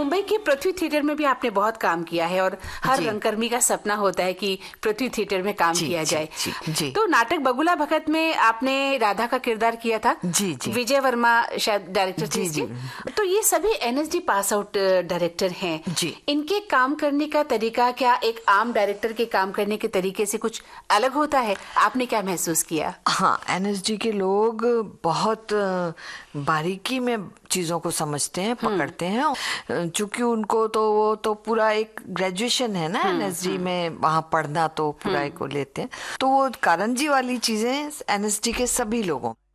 मुंबई के पृथ्वी थिएटर में भी आपने बहुत काम किया है और हर जी। रंगकर्मी का सपना होता है कि पृथ्वी थिएटर में काम किया जाए। जी। तो नाटक बगुला भगत में आपने राधा का किरदार किया था। जी। विजय वर्मा शायद डायरेक्टर थे इसके। तो ये सभी एनएसडी पास आउट डायरेक्टर हैं जी। इनके काम करने का तरीका क्या एक आम डायरेक्टर के काम करने के तरीके से कुछ अलग होता है? आपने क्या महसूस किया? हाँ, एनएसडी के लोग बहुत बारीकी में चीजों को समझते हैं, पकड़ते हैं। चूंकि उनको तो वो तो पूरा एक ग्रेजुएशन है ना एनएसडी में, वहां पढ़ना तो पूरा एक को लेते हैं। तो वो कारंजी वाली चीजें एनएसडी के सभी लोगों